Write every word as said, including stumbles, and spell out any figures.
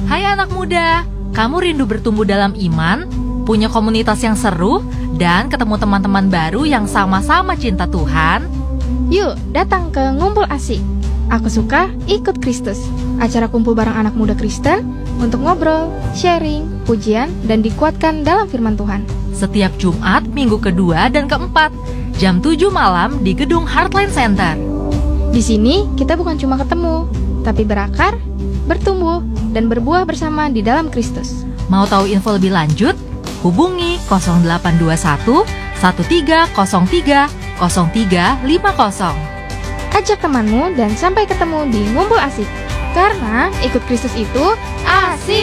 Hai anak muda, kamu rindu bertumbuh dalam iman, punya komunitas yang seru, dan ketemu teman-teman baru yang sama-sama cinta Tuhan? Yuk, datang ke Ngumpul Asik. Aku suka ikut Kristus. Acara kumpul bareng anak muda Kristen untuk ngobrol, sharing, pujian, dan dikuatkan dalam firman Tuhan. Setiap Jumat, minggu kedua dan keempat, jam tujuh malam di gedung Heartland Center. Di sini kita bukan cuma ketemu, tapi berakar, bertumbuh, dan berbuah bersama di dalam Kristus. Mau tahu info lebih lanjut? Hubungi nol delapan dua satu, satu tiga nol tiga, nol tiga lima nol. Ajak temanmu dan sampai ketemu di Ngumpul Asik. Karena ikut Kristus itu asik.